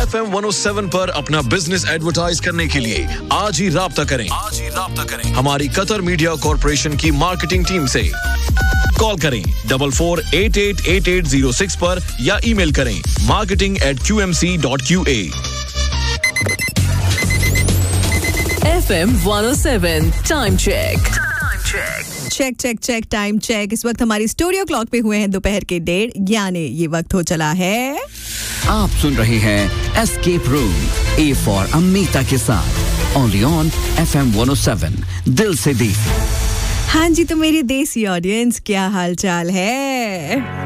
FM 107 पर अपना business advertise करने के लिए आज ही राब्ता करें हमारी कतर मीडिया कॉर्पोरेशन की मार्केटिंग टीम से। कॉल करें 44888806 पर या ईमेल करें marketing@qmc.qa। FM 107 time check. Check time check. इस वक्त हमारी स्टूडियो क्लॉक पे हुए हैं दोपहर के 1:30, यानी ये वक्त हो चला है। आप सुन रहे हैं escape room A for Amita के साथ ओनली ऑन FM 107 दिल से देसी। हाँ जी, तो मेरी देसी ऑडियंस क्या हाल चाल है?